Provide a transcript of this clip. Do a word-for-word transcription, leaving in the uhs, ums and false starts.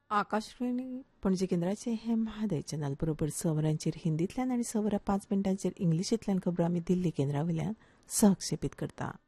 आकाशवाणी पणजी केंद्राचे हे म्हादय चॅनल बरोबर स वरांचेर हिंदींतल्यान आनी स वरां पांच मिनटांचेर इंग्लिशींतल्यान खबरो आमी दिल्ली केंद्रा वयल्यान सहक्षेपीत करता.